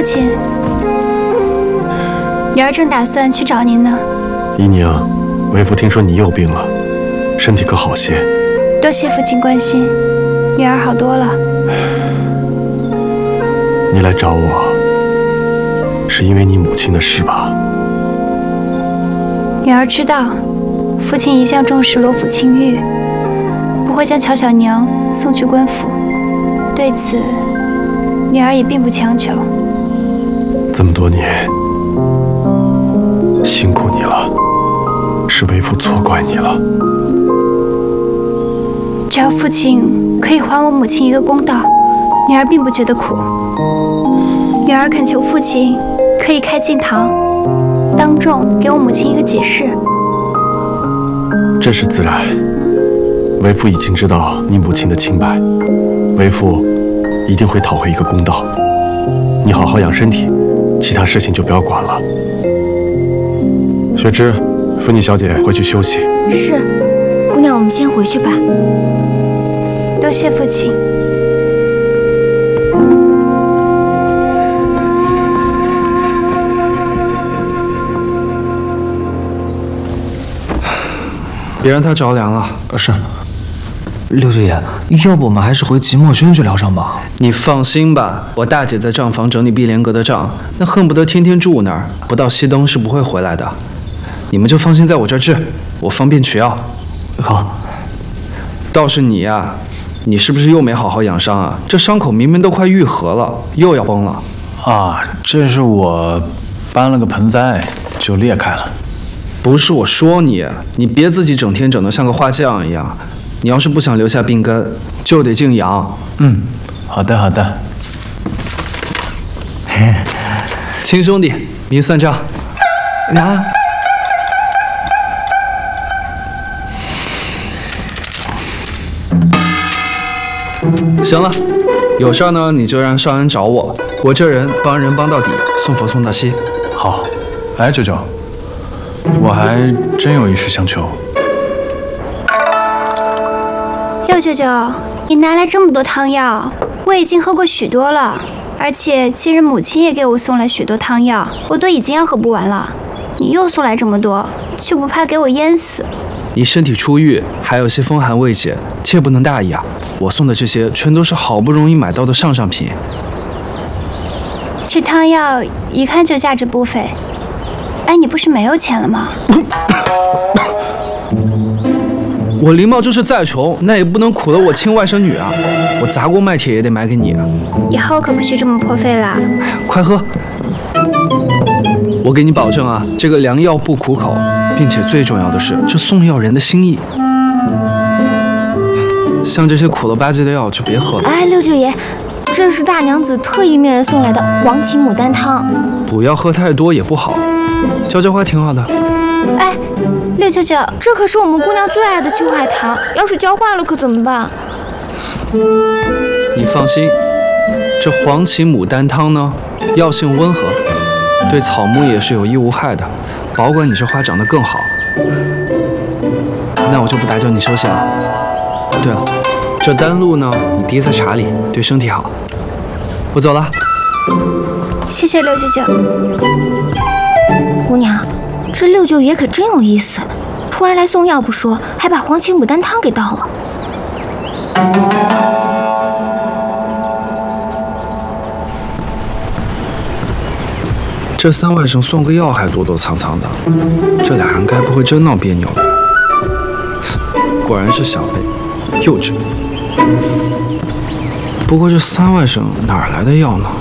亲，女儿正打算去找您呢。 怡宁，为父听说你又病了，身体可好些？ 多谢父亲关心，女儿好多了。 你来找我，是因为你母亲的事吧？ 女儿知道，父亲一向重视罗府清誉，不会将乔小娘送去官府。对此，女儿也并不强求。 这么多年，辛苦你了，是为父错怪你了。 只要父亲可以还我母亲一个公道，女儿并不觉得苦。女儿恳求父亲可以开进堂，当众给我母亲一个解释。 这是自然，为父已经知道你母亲的清白，为父一定会讨回一个公道。你好好养身体，其他事情就不要管了。雪芝，扶你小姐回去休息。 是，姑娘，我们先回去吧。 多谢父亲。 别让他着凉了。 是。六舅爷，要不我们还是回即墨轩去疗伤吧？ 你放心吧，我大姐在账房整理碧莲阁的账，那恨不得天天住那儿，不到熄灯是不会回来的。你们就放心在我这儿治，我方便取药。 好。 倒是你呀，你是不是又没好好养伤啊？这伤口明明都快愈合了，又要崩了。 啊，这是我搬了个盆栽就裂开了。 不是我说你，你别自己整天整得像个画匠一样。你要是不想留下病根，就得静养。 嗯，好的好的。 亲兄弟，明算账。 啊。 行了，有事儿呢你就让少安找我，我这人帮人帮到底，送佛送到西。 好，哎，舅舅，我还真有一事相求。 六舅舅，你拿来这么多汤药，我已经喝过许多了，而且今日母亲也给我送来许多汤药，我都已经要喝不完了。你又送来这么多，就不怕给我淹死？ 你身体初愈，还有些风寒未解，切不能大意啊！我送的这些全都是好不容易买到的上品。 这汤药一看就价值不菲。哎，你不是没有钱了吗？ 我林茂就是再穷，那也不能苦了我亲外甥女啊！我砸锅卖铁也得买给你。 以后可不许这么破费啦！ 哎呀，快喝！我给你保证啊，这个良药不苦口，并且最重要的是，这送药人的心意。像这些苦了吧唧的药就别喝了。 哎，六舅爷，这是大娘子特意命人送来的黄芪牡丹汤。 不要喝太多也不好，浇浇花挺好的。 哎，六舅舅， 这可是我们姑娘最爱的秋海棠，要是浇坏了可怎么办？ 你放心，这黄芪牡丹汤呢，药性温和，对草木也是有益无害的，保管你这花长得更好。那我就不打搅你休息了。对了，这丹露呢，你滴在茶里，对身体好。我走了。 谢谢六舅舅。 姑娘，这六舅爷可真有意思，突然来送药不说，还把黄芪牡丹汤给倒了。 这三外甥送个药还躲躲藏藏的，这俩人该不会真闹别扭了？果然是小辈，幼稚。不过这三外甥哪儿来的药呢？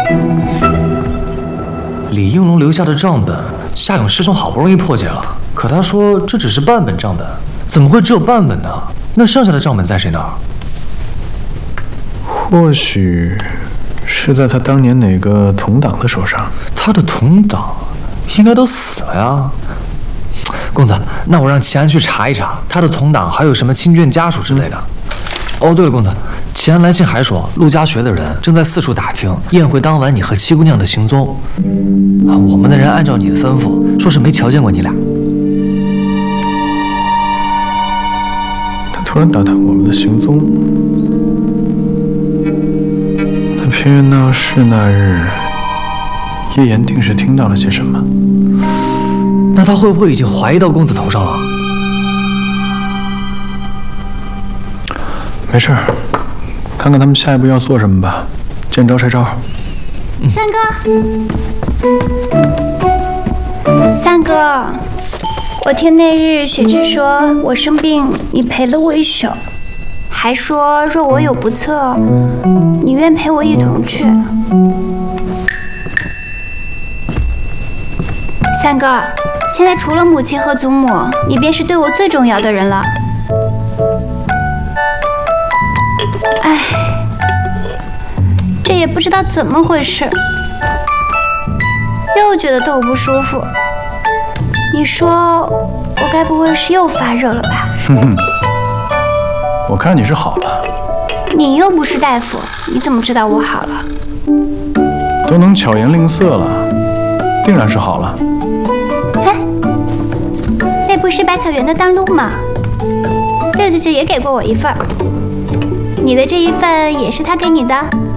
李应龙留下的账本，夏勇师兄好不容易破解了，可他说这只是半本账本，怎么会只有半本呢？那剩下的账本在谁那儿？ 或许是在他当年哪个同党的手上。 他的同党应该都死了呀。公子，那我让齐安去查一查他的同党还有什么亲眷家属之类的。哦，对了，公子，齐安来信还说陆家学的人正在四处打听宴会当晚你和七姑娘的行踪。我们的人按照你的吩咐，说是没瞧见过你俩。 他突然打探我们的行踪，那偏院闹事那日， 叶岩定是听到了些什么。 那他会不会已经怀疑到公子头上了？ 没事儿，看看他们下一步要做什么吧，见招拆招。 三哥，三哥，我听那日雪芝说我生病，你陪了我一宿，还说若我有不测，你愿陪我一同去。三哥，现在除了母亲和祖母，你便是对我最重要的人了。唉，这也不知道怎么回事，又觉得头不舒服。你说我该不会是又发热了吧？ 哼哼，我看你是好了。 你又不是大夫，你怎么知道我好了？ 都能巧言令色了，定然是好了。 哎，那不是百草园的丹露吗？六舅舅也给过我一份儿，你的这一份也是他给你的？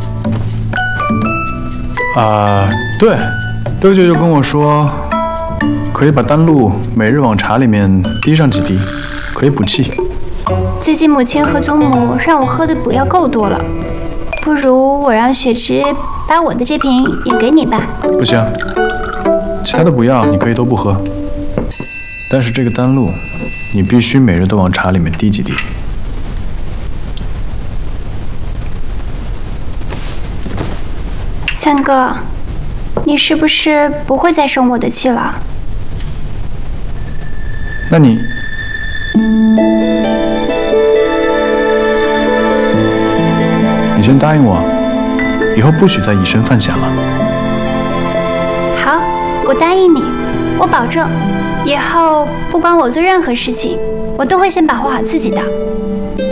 对，六舅舅跟我说，可以把丹露每日往茶里面滴上几滴，可以补气。 最近母亲和祖母让我喝的补药够多了，不如我让雪芝把我的这瓶也给你吧。 不行，其他的补药你可以都不喝，但是这个丹露，你必须每日都往茶里面滴几滴。 三哥，你是不是不会再生我的气了？ 那你先答应我，以后不许再以身犯险了。 好，我答应你，我保证，以后不管我做任何事情，我都会先保护好自己的。